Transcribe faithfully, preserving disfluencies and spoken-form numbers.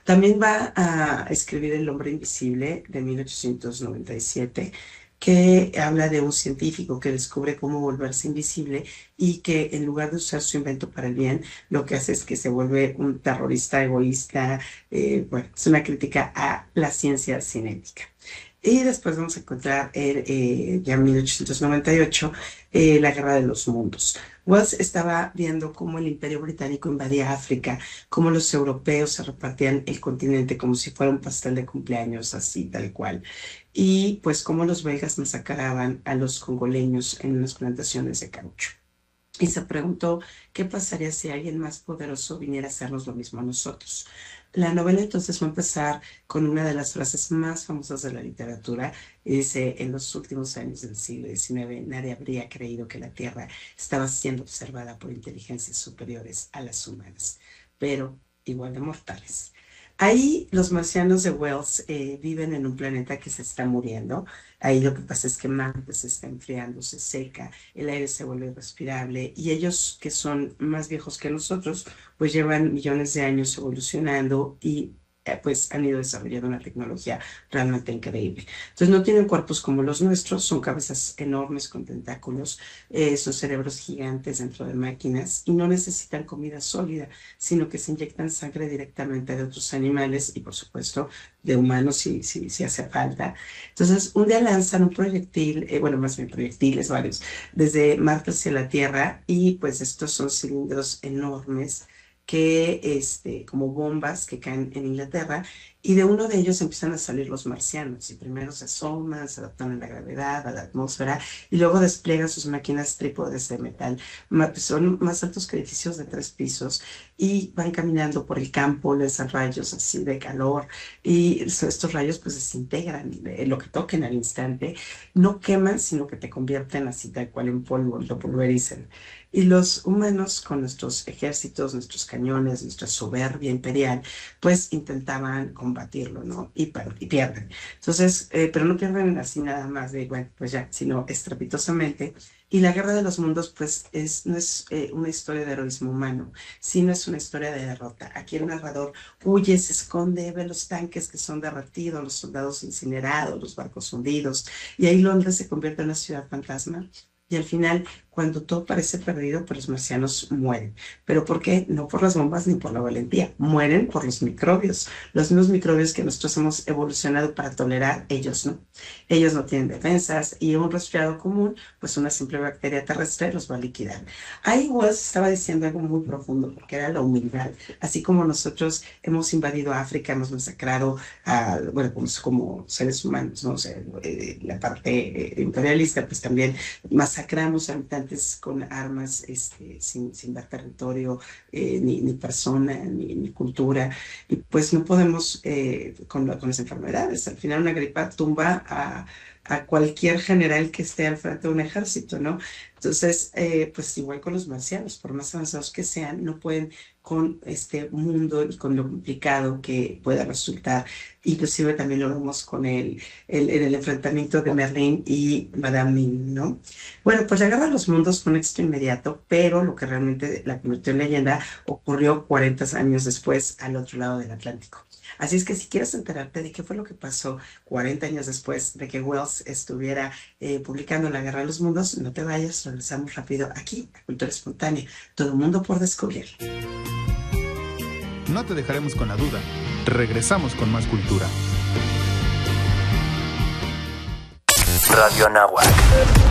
También va a escribir El hombre invisible de mil ochocientos noventa y siete, que habla de un científico que descubre cómo volverse invisible y que en lugar de usar su invento para el bien, lo que hace es que se vuelve un terrorista egoísta. Eh, bueno, es una crítica a la ciencia cinética. Y después vamos a encontrar el, eh, ya en mil ochocientos noventa y ocho, eh, La Guerra de los Mundos. Wells estaba viendo cómo el Imperio Británico invadía África, cómo los europeos se repartían el continente como si fuera un pastel de cumpleaños, así tal cual. Y pues cómo los belgas masacraban a los congoleños en unas plantaciones de caucho. Y se preguntó qué pasaría si alguien más poderoso viniera a hacernos lo mismo a nosotros. La novela entonces va a empezar con una de las frases más famosas de la literatura, y dice: en los últimos años del siglo diecinueve nadie habría creído que la Tierra estaba siendo observada por inteligencias superiores a las humanas, pero igual de mortales. Ahí los marcianos de Wells eh, viven en un planeta que se está muriendo. Ahí lo que pasa es que Marte se está enfriando, se seca, el aire se vuelve irrespirable, y ellos, que son más viejos que nosotros, pues llevan millones de años evolucionando y eh, pues han ido desarrollando una tecnología realmente increíble. Entonces no tienen cuerpos como los nuestros, son cabezas enormes con tentáculos, eh, son cerebros gigantes dentro de máquinas y no necesitan comida sólida, sino que se inyectan sangre directamente de otros animales y por supuesto de humanos si, si, si hace falta. Entonces un día lanzan un proyectil, eh, bueno, más bien proyectiles varios, desde Marte hacia la Tierra, y pues estos son cilindros enormes que, este, como bombas que caen en Inglaterra, y de uno de ellos empiezan a salir los marcianos, y primero se asoman, se adaptan a la gravedad, a la atmósfera, y luego despliegan sus máquinas trípodes de metal. Ma- Son más altos que edificios de tres pisos, y van caminando por el campo, les dan rayos así de calor, y so- estos rayos pues desintegran eh, lo que toquen al instante, no queman, sino que te convierten así tal cual en polvo, lo pulverizan. Y los humanos, con nuestros ejércitos, nuestros cañones, nuestra soberbia imperial, pues intentaban combatirlo, ¿no? Y, per- y pierden. Entonces, eh, pero no pierden así nada más de, bueno, pues ya, sino estrepitosamente. Y la Guerra de los Mundos, pues, es, no es eh, una historia de heroísmo humano, sino es una historia de derrota. Aquí el narrador huye, se esconde, ve los tanques que son derretidos, los soldados incinerados, los barcos hundidos, y ahí Londres se convierte en una ciudad fantasma. Y al final, cuando todo parece perdido, pues los marcianos mueren. ¿Pero por qué? No por las bombas ni por la valentía. Mueren por los microbios. Los mismos microbios que nosotros hemos evolucionado para tolerar, ellos no. Ellos no tienen defensas, y un resfriado común, pues una simple bacteria terrestre los va a liquidar. Ahí Wells estaba diciendo algo muy profundo, porque era la humildad. Así como nosotros hemos invadido África, hemos masacrado a, bueno, como, como seres humanos, ¿no? O sea, eh, la parte eh, imperialista, pues también masacramos habitantes con armas, este, sin, sin dar territorio, eh, ni, ni persona, ni, ni cultura. Y pues no podemos eh, con, la- con las enfermedades. Al final una gripa tumba a, a cualquier general que esté al frente de un ejército, ¿no? Entonces, eh, pues igual con los marcianos, por más avanzados que sean, no pueden con este mundo y con lo complicado que pueda resultar. Inclusive también lo vemos con el, el, en el enfrentamiento de Merlín y Madame Mim, ¿no? Bueno, pues la Guerra de los Mundos fue un éxito inmediato, pero lo que realmente la convirtió en leyenda ocurrió cuarenta años después al otro lado del Atlántico. Así es que si quieres enterarte de qué fue lo que pasó cuarenta años después de que Wells estuviera eh, publicando La Guerra de los Mundos, no te vayas, regresamos rápido aquí a Cultura Espontánea. Todo mundo por descubrir. No te dejaremos con la duda. Regresamos con más cultura. Radio Anáhuac.